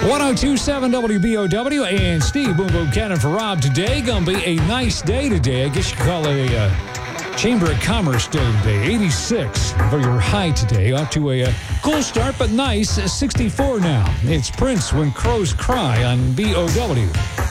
1027 WBOW and Steve Boom Boom Cannon for Rob today. Gonna be a nice day today. I guess you call it a Chamber of Commerce day today. 86 for your high today. Off to a cool start, but nice. 64 now. It's Prince, When Crows Cry on BOW.